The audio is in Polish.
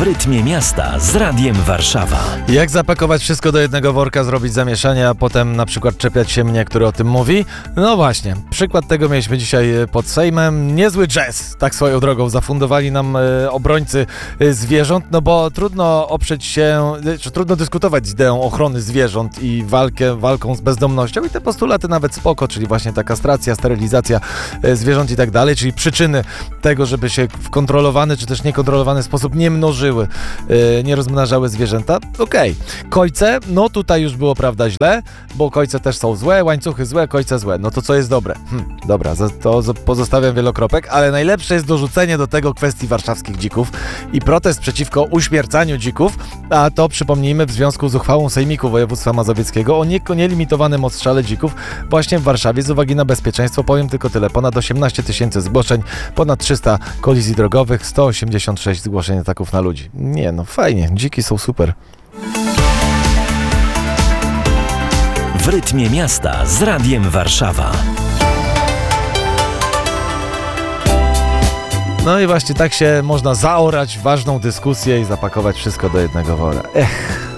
rytmie miasta z Radiem Warszawa. Jak zapakować wszystko do jednego worka, zrobić zamieszanie, a potem na przykład czepiać się mnie, który o tym mówi? No właśnie, przykład tego mieliśmy dzisiaj pod Sejmem. Niezły jazz, tak swoją drogą, zafundowali nam obrońcy zwierząt, no bo trudno oprzeć się, trudno dyskutować z ideą ochrony zwierząt i walką z bezdomnością i te postulaty nawet spoko, czyli właśnie ta kastracja, sterylizacja zwierząt i tak dalej, czyli przyczyny tego, żeby się w kontrolowany czy też niekontrolowany sposób nie mnożyły, nie rozmnażały zwierzęta. Okej. Kojce, no tutaj już było prawda źle, bo kojce też są złe, łańcuchy złe, kojce złe. No to co jest dobre? Dobra, to pozostawiam wielokropek, ale najlepsze jest dorzucenie do tego kwestii warszawskich dzików i protest przeciwko uśmiercaniu dzików, a to przypomnijmy w związku z uchwałą Sejmiku Województwa Mazowieckiego o nielimitowanym odstrzale dzików właśnie w Warszawie z uwagi na bezpieczeństwo. Powiem tylko tyle, ponad 18 000 zgłoszeń, ponad 300 kolizji drogowych, 186 zgłoszeń ataków na ludzi. Nie, no fajnie, dziki są super. W rytmie miasta z Radiem Warszawa. No i właśnie tak się można zaorać ważną dyskusję i zapakować wszystko do jednego wora.